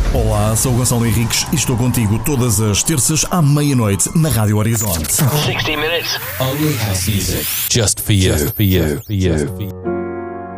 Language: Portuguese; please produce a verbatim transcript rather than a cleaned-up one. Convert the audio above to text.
Olá, sou o Gonçalo Henriques e estou contigo todas as terças à meia-noite na Rádio Horizonte. sixty minutes. Only house music. Just for you. Just for you. For you. For you.